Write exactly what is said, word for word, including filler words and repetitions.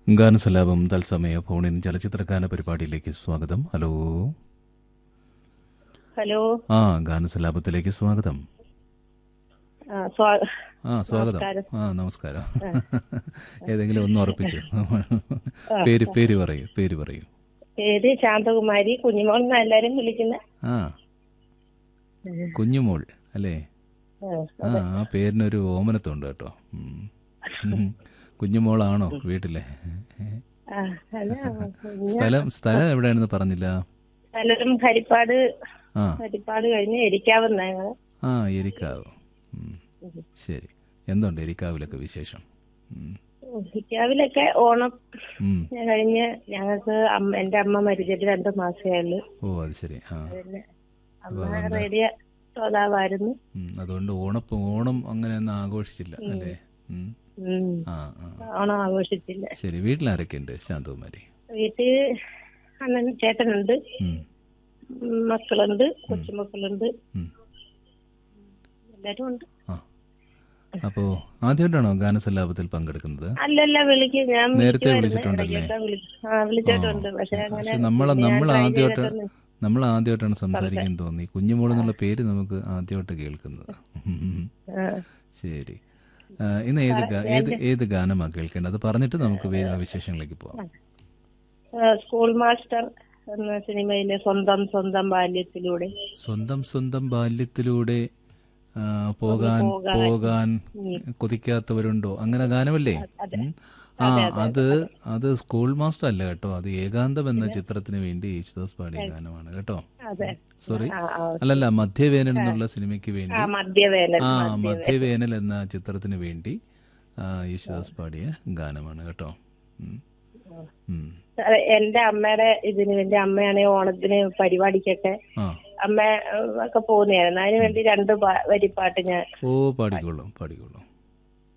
ഗാനസലാപം തത്സമയ ഫോണിൻ ചലച്ചിത്രഗാന പരിപാടിയിലേക്ക് സ്വാഗതം. ഹലോ ഹലോ ആ ഗാനസലാപത്തിലേക്ക് സ്വാഗതം. ആ, സ്വാ- ആ സ്വാഗതം. നമസ്കാരം. ആ നമസ്കാരം. ഏതെങ്കിലും ഒന്ന് ഉറപ്പിച്ചു. പേര് പേര് പറയൂ പേര് പറയൂ. പേര് ശാന്തകുമാരി, കുഞ്ഞുമോൾ എന്നാ എല്ലാരും വിളിക്കുന്ന. ആ കുഞ്ഞുമോൾ അല്ലേ? ആ ആ പേരിനൊരു ഓമനത്തുണ്ട് കേട്ടോ. ഉം. ഉം. കുഞ്ഞുമോളാണോ വീട്ടിലെ? സ്ഥലം സ്ഥലം എവിടെയാണെന്ന് പറഞ്ഞില്ല. സ്ഥലം ഹരിപ്പാട്. ആ ഹരിപ്പാട് കഴിഞ്ഞ് എരിക്കാവുന്ന ഞങ്ങള്. ആ എരിക്കാവ്. ഉം. ശരി. എന്തുണ്ട് എരിക്കാവിലൊക്കെ വിശേഷം? ഉം. എരിക്കാവിലൊക്കെ ഓണം ഉം. ഞാൻ കഴിഞ്ഞ് ഞങ്ങൾക്ക് അമ്മ എന്റെ അമ്മ മരിച്ചിട്ട് രണ്ടു മാസമേ ഉള്ളു. ഓ അത് ശരി. ആ പിന്നെ അപ്പൊ അമ്മ അതുകൊണ്ട് റേഡിയോ ശ്രോതാവായിരുന്നു. ഉം, അതുകൊണ്ട് ഓണപ്പ് ഓണം അങ്ങനെ ഒന്നും ആഘോഷിച്ചില്ല അല്ലേ? ഉം. ഉം. ആ ആ ഓണം ആഘോഷിച്ചില്ല. ശരി. വീട്ടിലാരൊക്കെ ഉണ്ട് ശാന്തകുമാരി? വീട്ടിൽ അണ്ണൻ ചേട്ടനുണ്ട്, ഉം. ഉം, മക്കളുണ്ട്, കൊച്ചുമക്കളുണ്ട്, ഉം. എല്ലാരും ഉണ്ട്. ആ അപ്പോ ആദ്യമായിട്ടാണോ ഗാനസല്ലാപത്തിൽ പങ്കെടുക്കുന്നത്? അല്ലല്ല വിളിക്കും, ഞാൻ നേരത്തെ വിളിക്കുമായിരുന്നു. വിളിച്ചിട്ടുണ്ടല്ലേ? ഇടയ്ക്കൊക്കെ വിളി- ആ വിളിച്ചിട്ടുണ്ട്. പക്ഷെ അങ്ങനെ പക്ഷെ നമ്മൾ പിന്നെ ഞാൻ നമ്മൾ try ആദ്യമായിട്ട് ചെയ്തിട്ടൊന്നും- നമ്മൾ ആദ്യമായിട്ടാണ് സംസാരിക്കാൻ തോന്നി. കുഞ്ഞുമോൾ എന്നുള്ള പേര് നമുക്ക് ആദ്യമായിട്ട് കേൾക്കുന്നത്. ആ. ശരി. ആ, ഇന്ന് ഏത് ഗാ- ഏത് ഏത് ഗാനമാണ് കേൾക്കേണ്ടത്? അത് പറഞ്ഞിട്ട് നമുക്ക് വേറെ വിശേഷങ്ങളിലേക്ക് പോവാം. ആ, സ്കൂൾ മാസ്റ്റർ എന്ന സിനിമയിലെ സ്വന്തം സ്വന്തം ബാല്യത്തിലൂടെ. സ്വന്തം സ്വന്തം ബാല്യത്തിലൂടെ ആ, പോകാൻ പോകാൻ. പോകാൻ കൊതിക്കാത്തവരുണ്ടോ? അങ്ങനെ ഗാനമല്ലേ? ഉം. ആ അത് അത് സ്കൂൾ മാസ്റ്റർ അല്ല കേട്ടോ, അത് ഏകാന്തം എന്ന ചിത്രത്തിന് വേണ്ടി യേശുദാസ് പാടിയ ഗാനമാണ് കേട്ടോ. അതെ. സോറി, ആ, ആ. അല്ലല്ല, മധ്യവേനൽ എന്നുള്ള സിനിമയ്ക്ക് വേണ്ടി. ആ, മധ്യവേനൽ. ആ മധ്യവേനൽ എന്ന ചിത്രത്തിന് വേണ്ടി ആ, യേശുദാസ് പാടിയ ഗാനമാണ് കേട്ടോ. ഉം. ഉം. സാറേ, എന്റെ അമ്മയുടെ ഇതിന് വേണ്ടി അമ്മയാണെ ഓണത്തിന് പരിപാടിക്കൊക്കെ ആ അമ്മ ഒക്കെ പോകുന്നതായിരുന്നു. അതിനു വേണ്ടി രണ്ട് പാ- വരിപ്പാട്ട് ഞാൻ ഓ പാടിക്കോളൂ പാടിക്കോളൂ.